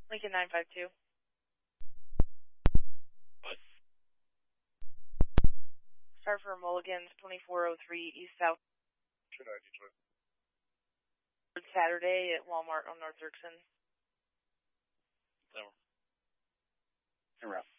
Lincoln 952. What? Start for Mulligan's 2403 East South. 292. Saturday at Walmart on North Dirksen. No. Hey, Ralph.